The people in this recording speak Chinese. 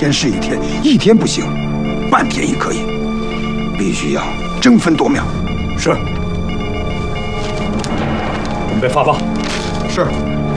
天是一天，一天不行，半天也可以，必须要争分夺秒。 是。准备发放。 是。